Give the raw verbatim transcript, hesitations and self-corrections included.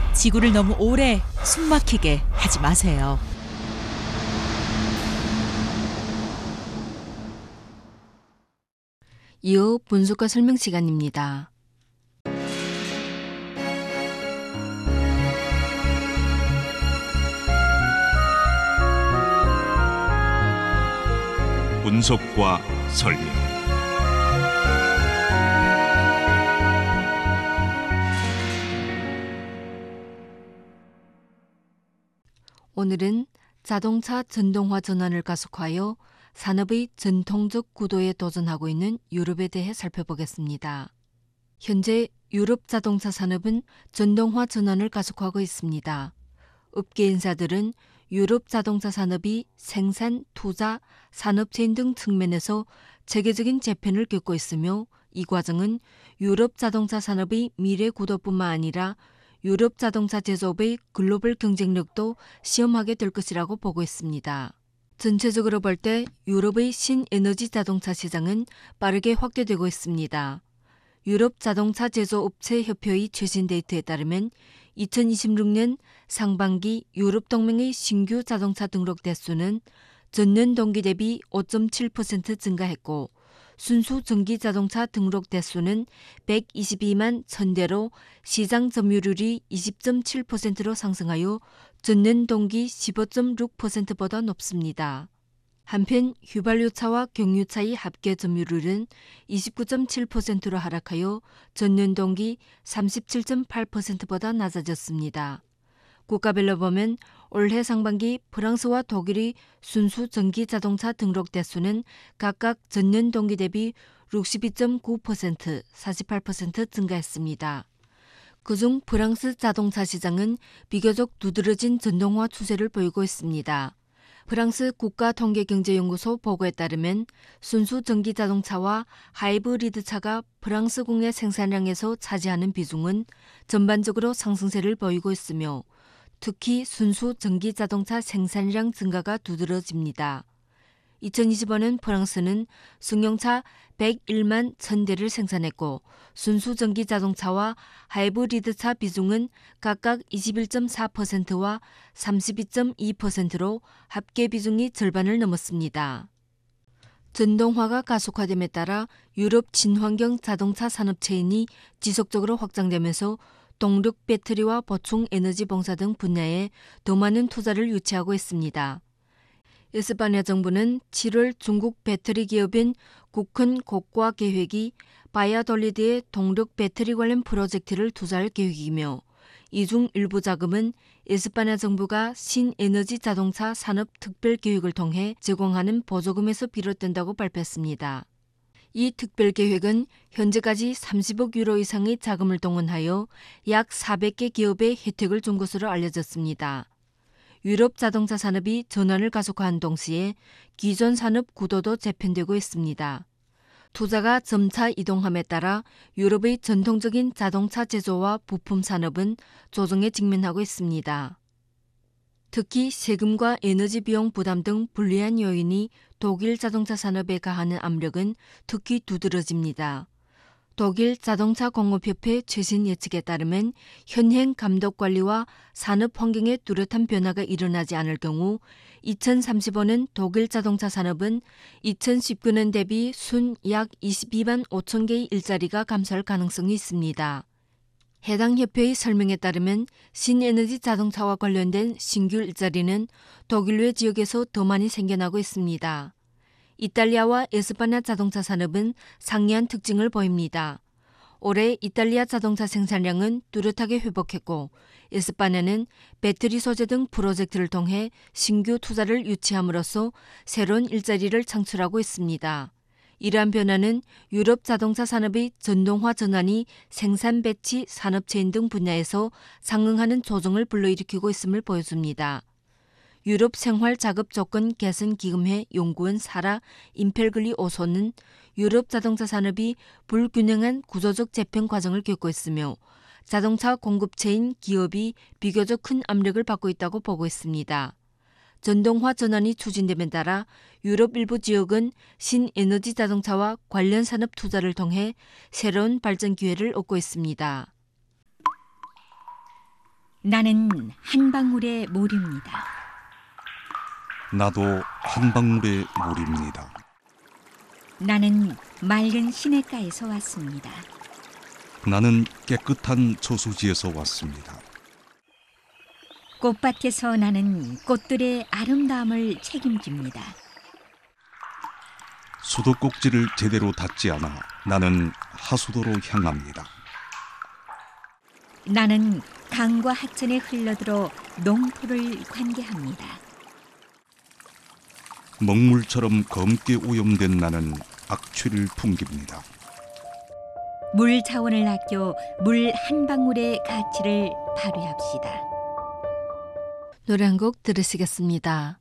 지구를 너무 오래 숨막히게 하지 마세요. 이후 분석과 설명 시간입니다. 분석과 설명. 오늘은 자동차 전동화 전환을 가속하여 산업의 전통적 구도에 도전하고 있는 유럽에 대해 살펴보겠습니다. 현재 유럽 자동차 산업은 전동화 전환을 가속하고 있습니다. 업계 인사들은 유럽 자동차 산업이 생산, 투자, 산업체인 등 측면에서 체계적인 재편을 겪고 있으며 이 과정은 유럽 자동차 산업의 미래 구도뿐만 아니라 유럽 자동차 제조업의 글로벌 경쟁력도 시험하게 될 것이라고 보고 있습니다. 전체적으로 볼 때 유럽의 신에너지 자동차 시장은 빠르게 확대되고 있습니다. 유럽 자동차 제조업체 협회의 최신 데이터에 따르면 이천이십육 년 상반기 유럽 동맹의 신규 자동차 등록 대수는 전년 동기 대비 오 점 칠 퍼센트 증가했고 순수 전기 자동차 등록 대수는 백이십이만 천 대로 시장 점유율이 이십 점 칠 퍼센트로 상승하여 전년 동기 십오 점 육 퍼센트보다 높습니다. 한편 휘발유차와 경유차의 합계 점유율은 이십구 점 칠 퍼센트로 하락하여 전년 동기 삼십칠 점 팔 퍼센트보다 낮아졌습니다. 국가별로 보면 올해 상반기 프랑스와 독일의 순수 전기 자동차 등록 대수는 각각 전년 동기 대비 육십이 점 구 퍼센트, 사십팔 퍼센트 증가했습니다. 그중 프랑스 자동차 시장은 비교적 두드러진 전동화 추세를 보이고 있습니다. 프랑스 국가통계경제연구소 보고에 따르면 순수 전기 자동차와 하이브리드차가 프랑스 국내 생산량에서 차지하는 비중은 전반적으로 상승세를 보이고 있으며 특히 순수 전기 자동차 생산량 증가가 두드러집니다. 이천이십오 년 프랑스는 승용차 백일만 천 대를 생산했고 순수 전기 자동차와 하이브리드차 비중은 각각 이십일 점 사 퍼센트와 삼십이 점 이 퍼센트로 합계 비중이 절반을 넘었습니다. 전동화가 가속화됨에 따라 유럽 친환경 자동차 산업 체인이 지속적으로 확장되면서 동력 배터리와 보충 에너지 봉사 등 분야에 더 많은 투자를 유치하고 있습니다. 에스파냐 정부는 칠월 중국 배터리 기업인 국헌 국가 계획이 바이아돌리드의 동력 배터리 관련 프로젝트를 투자할 계획이며 이 중 일부 자금은 에스파냐 정부가 신에너지 자동차 산업 특별 계획을 통해 제공하는 보조금에서 비롯된다고 발표했습니다. 이 특별 계획은 현재까지 삼십억 유로 이상의 자금을 동원하여 약 사백 개 기업에 혜택을 준 것으로 알려졌습니다. 유럽 자동차 산업이 전환을 가속화한 동시에 기존 산업 구도도 재편되고 있습니다. 투자가 점차 이동함에 따라 유럽의 전통적인 자동차 제조와 부품 산업은 조정에 직면하고 있습니다. 특히 세금과 에너지 비용 부담 등 불리한 요인이 독일 자동차 산업에 가하는 압력은 특히 두드러집니다. 독일 자동차 공업협회 최신 예측에 따르면 현행 감독 관리와 산업 환경에 뚜렷한 변화가 일어나지 않을 경우 이천삼십오 년 독일 자동차 산업은 이천십구 년 대비 순 약 이십이만 오천 개의 일자리가 감소할 가능성이 있습니다. 해당 협회의 설명에 따르면 신에너지 자동차와 관련된 신규 일자리는 독일 외 지역에서 더 많이 생겨나고 있습니다. 이탈리아와 에스파냐 자동차 산업은 상이한 특징을 보입니다. 올해 이탈리아 자동차 생산량은 뚜렷하게 회복했고 에스파냐는 배터리 소재 등 프로젝트를 통해 신규 투자를 유치함으로써 새로운 일자리를 창출하고 있습니다. 이러한 변화는 유럽 자동차 산업의 전동화 전환이 생산 배치, 산업체인 등 분야에서 상응하는 조정을 불러일으키고 있음을 보여줍니다. 유럽 생활자급조건 개선 기금회 연구원 사라 임펠글리오소는 유럽 자동차 산업이 불균형한 구조적 재편 과정을 겪고 있으며 자동차 공급체인 기업이 비교적 큰 압력을 받고 있다고 보고 있습니다. 전동화 전환이 추진됨에 따라 유럽 일부 지역은 신에너지 자동차와 관련 산업 투자를 통해 새로운 발전 기회를 얻고 있습니다. 나는 한 방울의 모류입니다. 나도 한 방울의 물입니다. 나는 맑은 시냇가에서 왔습니다. 나는 깨끗한 저수지에서 왔습니다. 꽃밭에서 나는 꽃들의 아름다움을 책임집니다. 수도꼭지를 제대로 닫지 않아 나는 하수도로 향합니다. 나는 강과 하천에 흘러들어 농토를 관계합니다. 먹물처럼 검게 오염된 나는 악취를 풍깁니다. 물 자원을 아껴 물 한 방울의 가치를 발휘합시다. 노래 한 곡 들으시겠습니다.